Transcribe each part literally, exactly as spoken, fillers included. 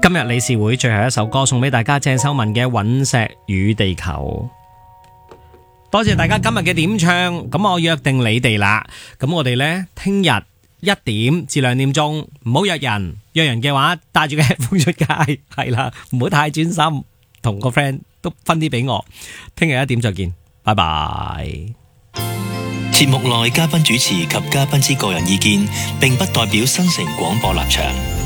今日理事會最後一首歌送俾大家，鄭秀文嘅《隕石與地球》。多謝大家今日嘅點唱，咁我約定你哋啦。咁我哋呢，聽日一點至兩點鐘，唔好約人，約人嘅話帶住個 headphone 出街，係啦，唔好太專心，同個 friend 都分啲俾我。聽日一點再見，拜拜。 節目內嘉賓主持及嘉賓之個人意見，並不代表新城廣播立場。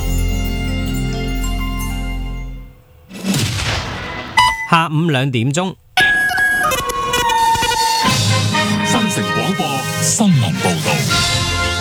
下午兩點鐘， 新城廣播新聞報道。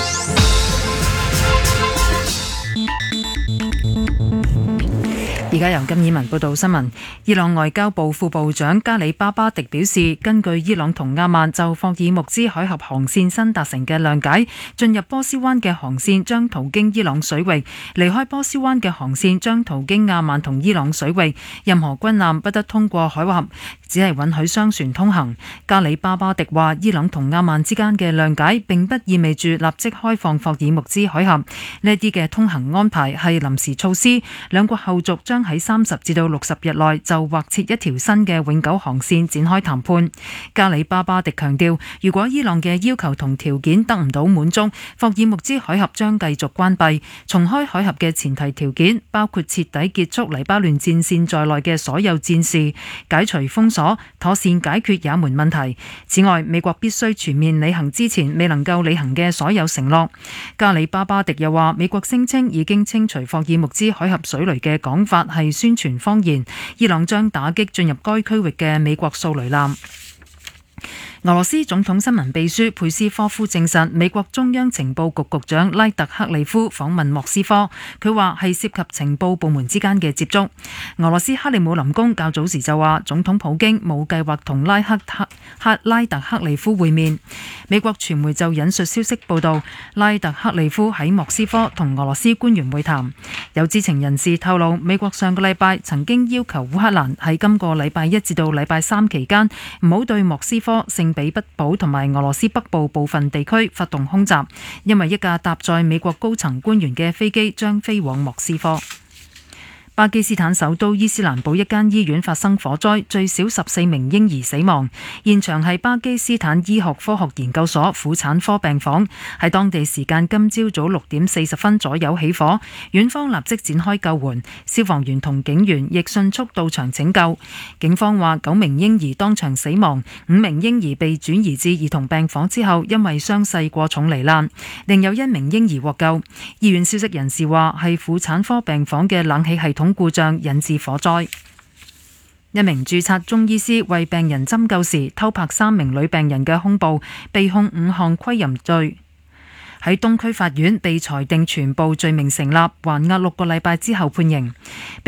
而家由金以文報道新聞。伊朗外交部副部長加里巴巴迪表示，根據伊朗同阿曼就霍爾木茲海峽航線新達成嘅諒解，進入波斯灣嘅航線將途經伊朗水域，離開波斯灣嘅航線將途經阿曼同伊朗水域。任何軍艦不得通過海峽，只係允許商船通行。加里巴巴迪話，伊朗同阿曼之間嘅諒解並不意味住立即開放霍爾木茲海峽，呢啲嘅通行安排係臨時措施，兩國後續將喺三十至到六十日內就劃設一條新嘅永久航線展開談判。加里巴巴迪強調，如果伊朗嘅要求同條件得唔到滿足，霍爾木茲海峽將繼續關閉。重開海峽嘅前提條件包括徹底結束黎巴嫩戰線在內嘅所有戰事，解除封鎖，妥善解決也門問題。此外，美國必須全面履行之前未能夠履行嘅所有承諾。加里巴巴迪又話，美國聲稱已經清除霍爾木茲海峽水雷嘅講法係宣傳謊言，伊朗將打擊進入該區域嘅美國掃雷艦。俄羅斯總統新聞秘書佩斯科夫證實，美國中央情報局局長拉特克利夫訪問莫斯科，佢話係涉及情報部門之間嘅接觸。俄羅斯克里姆林宮較早時就話，總統普京冇計劃同拉克特克拉特克利夫會面。美國傳媒就引述消息報道，拉特克利夫喺莫斯科同俄羅斯官員會談。有知情人士透露，美國上個禮拜曾經要求烏克蘭喺今個禮拜一至到禮拜三期間唔好對莫斯科、聖彼得堡同埋俄羅斯北部部分地區發動空襲，因為一架搭載美國高層官員嘅飛機將飛往莫斯科。巴基斯坦首都伊斯蘭堡一間醫院發生火災，最少十四名嬰兒死亡。現場係巴基斯坦醫學科學研究所婦產科病房，喺當地時間今朝早六點四十分左右起火，院方立即展開救援，消防員同警員亦迅速到場拯救。警方話九名嬰兒當場死亡，五名嬰兒被轉移至兒童病房之後，因為傷勢過重罹難，另有一名嬰兒獲救。醫院消息人士話係婦產科病房嘅冷氣系統故障引致火災。一名註冊中醫師為病人針灸時偷拍三名女病人嘅胸部，被控五項窺淫罪，喺東區法院被裁定全部罪名成立，還押六個禮拜之後判刑。